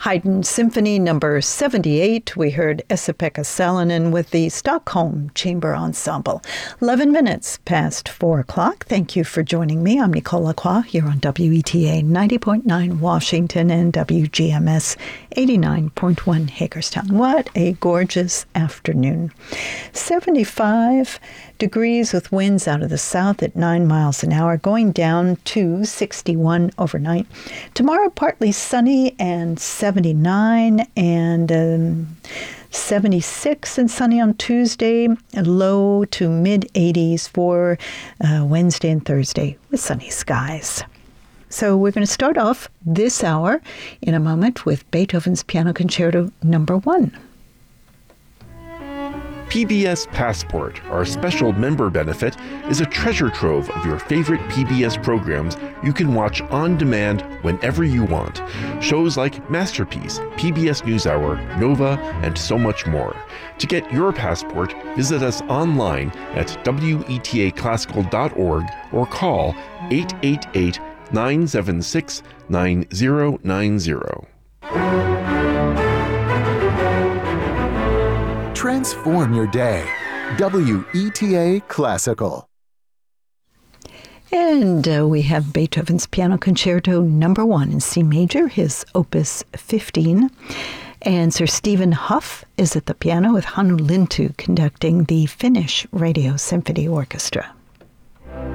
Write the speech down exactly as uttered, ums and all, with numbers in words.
Haydn Symphony number seventy-eight. We heard Esa-Pekka Salonen with the Stockholm Chamber Ensemble. eleven minutes past four o'clock. Thank you for joining me. I'm Nicole Lacroix here on W E T A ninety point nine Washington and W G M S eighty-nine point one Hagerstown. What a gorgeous afternoon. seventy-five degrees with winds out of the south at nine miles an hour, going down to sixty-one overnight. Tomorrow, partly sunny and seventy-nine, and um, seventy-six and sunny on Tuesday, low to mid eighties for uh, Wednesday and Thursday with sunny skies. So we're going to start off this hour in a moment with Beethoven's Piano Concerto number one. P B S Passport, our special member benefit, is a treasure trove of your favorite P B S programs you can watch on demand whenever you want. Shows like Masterpiece, P B S NewsHour, Nova, and so much more. To get your passport, visit us online at W E T A classical dot org or call eight eight eight, nine seven six, nine zero nine zero. Transform your day. W E T A Classical. And uh, we have Beethoven's Piano Concerto number one in C major, his opus fifteen. And Sir Stephen Hough is at the piano with Hannu Lintu conducting the Finnish Radio Symphony Orchestra.